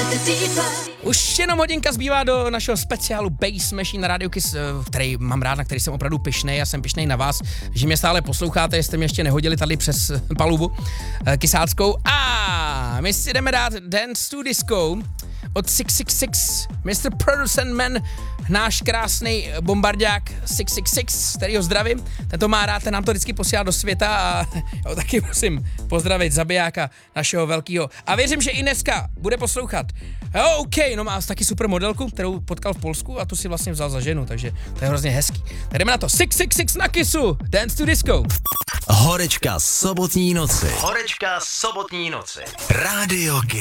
Už jenom hodinka zbývá do našeho speciálu Bass Machine na Radio Kiss, který mám rád, na který jsem opravdu pyšnej. Já jsem pyšnej na vás, že mě stále posloucháte, jestli jste mě ještě nehodili tady přes palubu kysáckou. A my si jdeme dát Dance to Disco od 666, Mr. Producent Man, náš krásný bombardák 666, který ho zdravím. Ten to má rád, ten nám to vždycky posílá do světa a já ho taky musím pozdravit, zabijáka našeho velkýho. A věřím, že i dneska bude poslouchat. OK, no má taky super modelku, kterou potkal v Polsku a tu si vlastně vzal za ženu, takže to je hrozně hezký. Tak jdeme na to, 666 na Kissu, Dance to Disco. Horečka sobotní noci. Horečka sobotní noci. Radio Kiss.